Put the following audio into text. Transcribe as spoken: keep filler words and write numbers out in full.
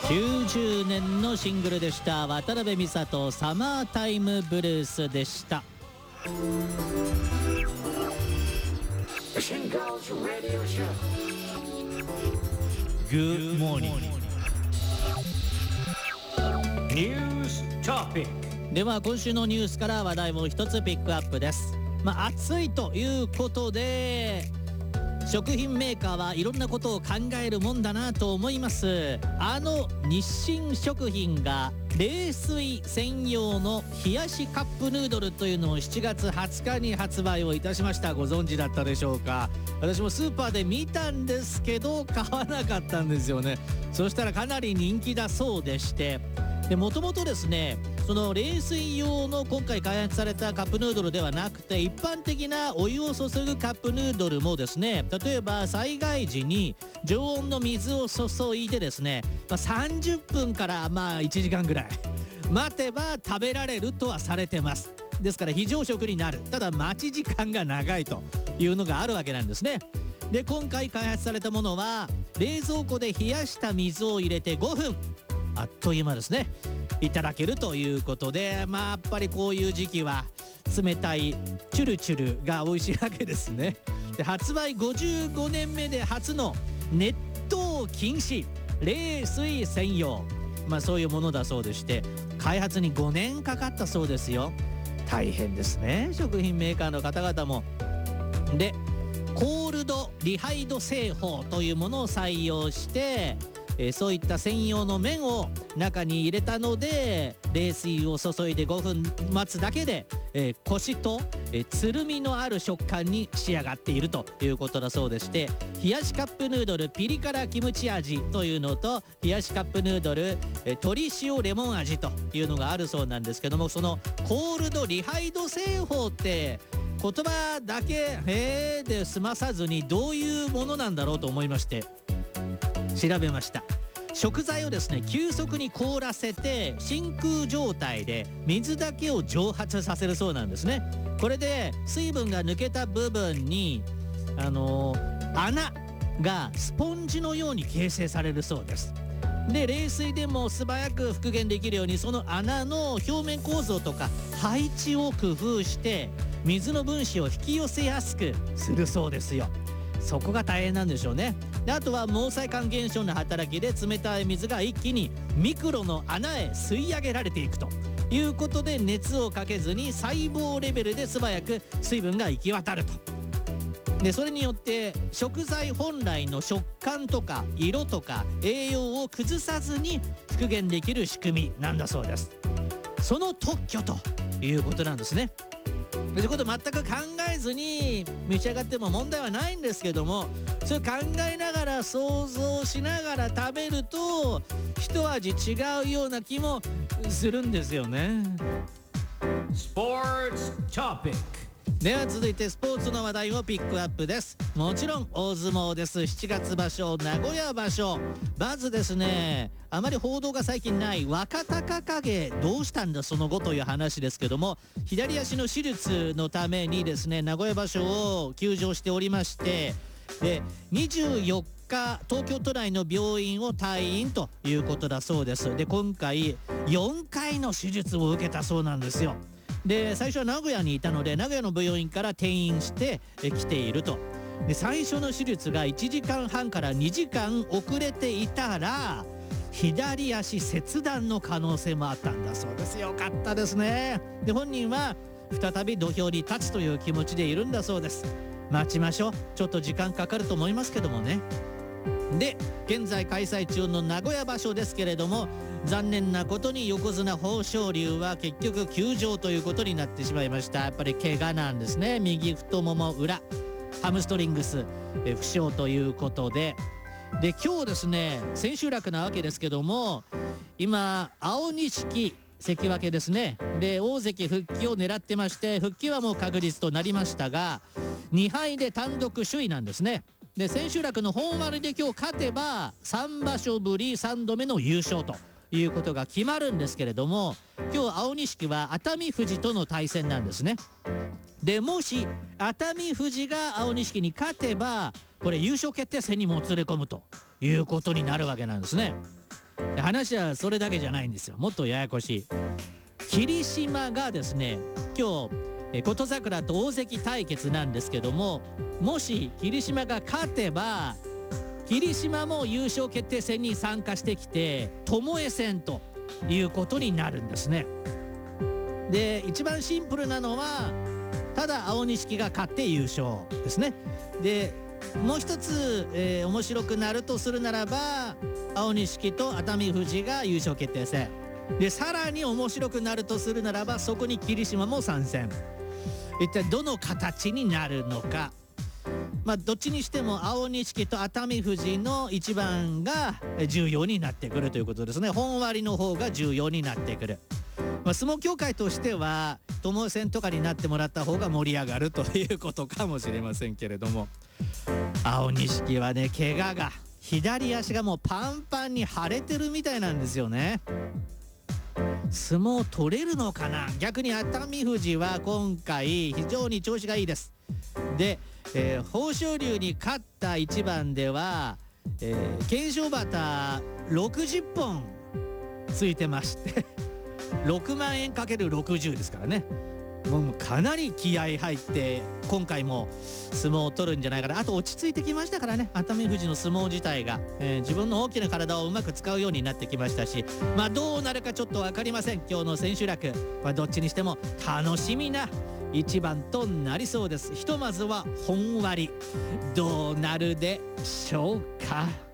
きゅうじゅうねんのシングルでした。渡辺美里サマータイムブルースでした。Good morning. News Topic。 では今週のニュースから話題を一つピックアップです。まあ暑いということで食品メーカーはいろんなことを考えるもんだなと思います。あの日清食品が冷水専用の冷やしカップヌードルというのをしちがつはつかに発売をいたしました。ご存知だったでしょうか。私もスーパーで見たんですけど買わなかったんですよね。そしたらかなり人気だそうでして、でもともとですねその冷水用の今回開発されたカップヌードルではなくて、一般的なお湯を注ぐカップヌードルもですね、例えば災害時に常温の水を注いでですね、まあ、さんじゅっぷんからまあいちじかんぐらい待てば食べられるとはされてます。ですから非常食になる。ただ待ち時間が長いというのがあるわけなんですね。で今回開発されたものは冷蔵庫で冷やした水を入れてごふん、あっという間ですねいただけるということで、まあやっぱりこういう時期は冷たいチュルチュルが美味しいわけですね。で発売ごじゅうごねんめで初の熱湯禁止冷水専用、まあそういうものだそうでして、開発にごねんかかったそうですよ。大変ですね食品メーカーの方々も。でコールドリハイド製法というものを採用して、えー、そういった専用の麺を中に入れたので冷水を注いでごふん待つだけで、えー、コシと、えー、つるみのある食感に仕上がっているということだそうでして、冷やしカップヌードルピリ辛キムチ味というのと冷やしカップヌードル、えー、鶏塩レモン味というのがあるそうなんですけども、そのコールドリハイド製法って言葉だけへーで済まさずにどういうものなんだろうと思いまして調べました。食材をですね急速に凍らせて真空状態で水だけを蒸発させるそうなんですね。これで水分が抜けた部分にあのー、穴がスポンジのように形成されるそうです。で冷水でも素早く復元できるようにその穴の表面構造とか配置を工夫して水の分子を引き寄せやすくするそうですよ。そこが大変なんでしょうね。であとは毛細管現象の働きで冷たい水が一気にミクロの穴へ吸い上げられていくということで、熱をかけずに細胞レベルで素早く水分が行き渡ると。でそれによって食材本来の食感とか色とか栄養を崩さずに復元できる仕組みなんだそうです。その特許ということなんですね。ということ全く考えずに召し上がっても問題はないんですけども、それ考えながら想像しながら食べると一味違うような気もするんですよね。スポーツトピックでは続いてスポーツの話題をピックアップです。もちろん大相撲です。しちがつ場所名古屋場所、まずですねあまり報道が最近ない若隆景どうしたんだその後という話ですけども、左足の手術のためにですね名古屋場所を休場しておりまして、でにじゅうよっか東京都内の病院を退院ということだそうです。で今回よんかいの手術を受けたそうなんですよ。で最初は名古屋にいたので名古屋の病院から転院して来ていると。で最初の手術がいちじかんはんからにじかん遅れていたら左足切断の可能性もあったんだそうです。よかったですね。で本人は再び土俵に立つという気持ちでいるんだそうです。待ちましょう。ちょっと時間かかると思いますけどもね。で現在開催中の名古屋場所ですけれども、残念なことに横綱豊昇龍は結局休場ということになってしまいました。やっぱり怪我なんですね。右太もも裏ハムストリングスえ負傷ということで、で今日ですね千秋楽なわけですけども、今青錦関脇ですね。で大関復帰を狙ってまして、復帰はもう確実となりましたがにはいで単独首位なんですね。で千秋楽の本割で今日勝てばさんばしょぶりさんどめの優勝ということが決まるんですけれども、今日青錦は熱海富士との対戦なんですね。でもし熱海富士が青錦に勝てばこれ優勝決定戦にもつれ込むということになるわけなんですね。 話はそれだけじゃないんですよ。もっとややこしい。霧島がですね、今日え琴櫻と大関対決なんですけども、もし霧島が勝てば霧島も優勝決定戦に参加してきて巴戦ということになるんですね。で一番シンプルなのはただ青錦が勝って優勝ですね。でもう一つ、えー、面白くなるとするならば青錦と熱海富士が優勝決定戦で、さらに面白くなるとするならばそこに霧島も参戦。一体どの形になるのか。まあどっちにしても青錦と熱海富士の一番が重要になってくるということですね。本割の方が重要になってくる。まあ、相撲協会としては巴戦とかになってもらった方が盛り上がるということかもしれませんけれども、青錦はね怪我が左足がもうパンパンに腫れてるみたいなんですよね。相撲取れるのかな。逆に熱海富士は今回非常に調子がいいです。で、えー、豊昇龍に勝った一番では、えー、懸賞旗ろくじゅっぽんついてましてろくまんえんかけるろくじゅうですからね。もうかなり気合い入って今回も相撲を取るんじゃないかな。あと落ち着いてきましたからね、熱海富士の相撲自体が、えー、自分の大きな体をうまく使うようになってきましたし、まあどうなるかちょっと分かりません。今日の千秋楽、まあ、どっちにしても楽しみな一番となりそうです。ひとまずは本割どうなるでしょうか。